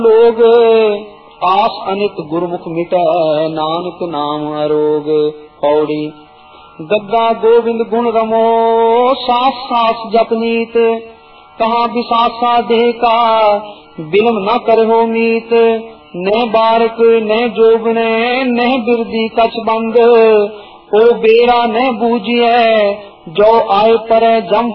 लोग आस अनित गुरमुख मिटै, नानक नाम अरोग। पौड़ी। गद्दा गोविंद गुण रमो, सास सास जपनीत। कहाँ विसासा देह का, बिलम न करहो मीत। न बारक न जोबने, न बिरदी कछ बंद। ओ बेरा न बूझिए, जो आए परे जम